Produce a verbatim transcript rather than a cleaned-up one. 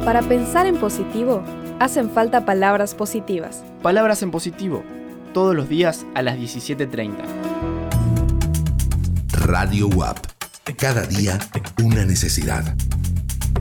Para pensar en positivo, hacen falta palabras positivas. Palabras en positivo, todos los días a las diecisiete treinta. Radio U A P. Cada día una necesidad.